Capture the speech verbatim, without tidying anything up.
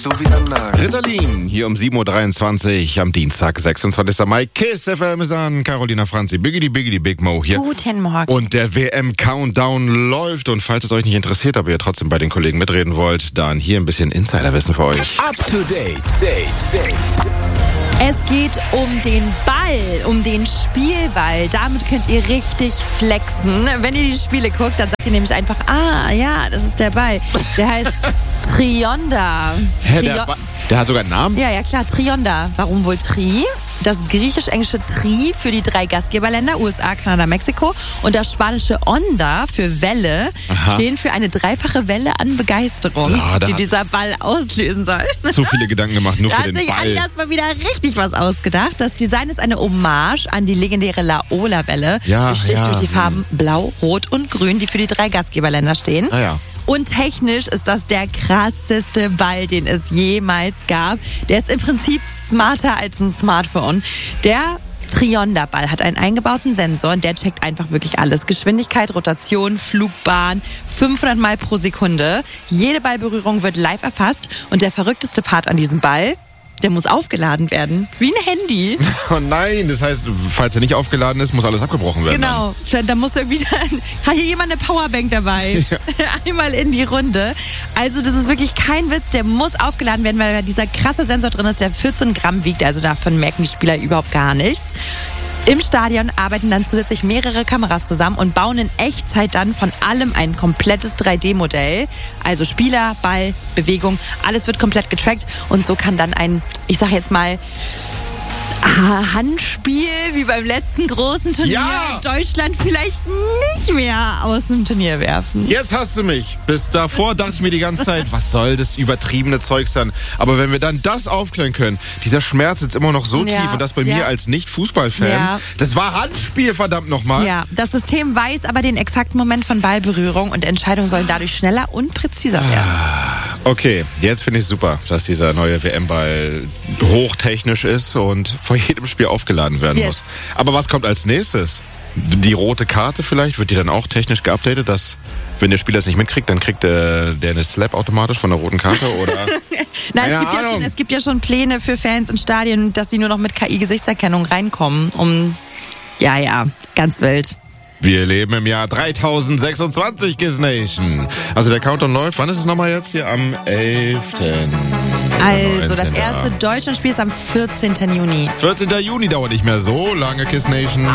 du wieder nackt. Ritalin, hier um sieben Uhr dreiundzwanzig am Dienstag, sechsundzwanzigsten Mai. Kiss F M ist an. Carolina Franzi, Biggity Biggity Big Mo hier. Guten Morgen. Und der W M-Countdown läuft. Und falls es euch nicht interessiert, aber ihr trotzdem bei den Kollegen mitreden wollt, dann hier ein bisschen Insiderwissen für euch. Up to date. Date. Date. Es geht um den Ball, um den Spielball. Damit könnt ihr richtig flexen. Wenn ihr die Spiele guckt, dann sagt ihr nämlich einfach, ah, ja, das ist der Ball. Der heißt Trionda. Hä, Trio- der, Ba- der hat sogar einen Namen? Ja, ja, klar, Trionda. Warum wohl Tri? Das griechisch-englische Tri für die drei Gastgeberländer, U S A, Kanada, Mexiko. Und das spanische Onda für Welle Aha. stehen für eine dreifache Welle an Begeisterung, Ja, da die hat- dieser Ball auslösen soll. Zu viele Gedanken gemacht, nur Da für hat den sich Ball. Adidas mal wieder richtig was ausgedacht. Das Design ist eine Hommage an die legendäre Laola-Welle. Ja, Besticht ja. durch die Farben Blau, Rot und Grün, die für die drei Gastgeberländer stehen. Ah ja. Und technisch ist das der krasseste Ball, den es jemals gab. Der ist im Prinzip smarter als ein Smartphone. Der Trionda-Ball hat einen eingebauten Sensor und der checkt einfach wirklich alles. Geschwindigkeit, Rotation, Flugbahn, fünfhundert Mal pro Sekunde. Jede Ballberührung wird live erfasst und der verrückteste Part an diesem Ball, der muss aufgeladen werden. Wie ein Handy. Oh nein, das heißt, falls er nicht aufgeladen ist, muss alles abgebrochen werden. Genau. Da muss irgendwie dann, hat hier jemand eine Powerbank dabei. Ja. Einmal in die Runde. Also das ist wirklich kein Witz, der muss aufgeladen werden, weil da dieser krasse Sensor drin ist, der vierzehn Gramm wiegt. Also davon merken die Spieler überhaupt gar nichts. Im Stadion arbeiten dann zusätzlich mehrere Kameras zusammen und bauen in Echtzeit dann von allem ein komplettes drei D Modell. Also Spieler, Ball, Bewegung, alles wird komplett getrackt und so kann dann ein, ich sag jetzt mal, ah, Handspiel wie beim letzten großen Turnier Ja! in Deutschland vielleicht nicht mehr aus dem Turnier werfen. Jetzt hast du mich. Bis davor dachte ich mir die ganze Zeit, was soll das übertriebene Zeugs dann? Aber wenn wir dann das aufklären können, dieser Schmerz sitzt immer noch so Ja, tief und das bei ja. mir als Nicht-Fußballfan. Ja. Das war Handspiel, verdammt nochmal. Ja, das System weiß aber den exakten Moment von Ballberührung und Entscheidungen sollen dadurch schneller und präziser werden. Okay, jetzt finde ich super, dass dieser neue W M-Ball hochtechnisch ist und vor jedem Spiel aufgeladen werden Yes. muss. Aber was kommt als nächstes? Die rote Karte vielleicht? Wird die dann auch technisch geupdatet, dass wenn der Spieler es nicht mitkriegt, dann kriegt der, der eine Slap automatisch von der roten Karte? Oder? Nein, es Keine gibt, ja Ahnung. schon, es gibt ja schon Pläne für Fans in Stadien, dass sie nur noch mit K I-Gesichtserkennung reinkommen. Um, ja, ja, ganz wild. Wir leben im Jahr dreitausendsechsundzwanzig, Kiss Nation. Also der Countdown läuft. Wann ist es nochmal jetzt hier? Am elften Also, das neunzehnten erste Deutschlandspiel ist am vierzehnten Juni. vierzehnten Juni dauert nicht mehr so lange, Kiss Nation.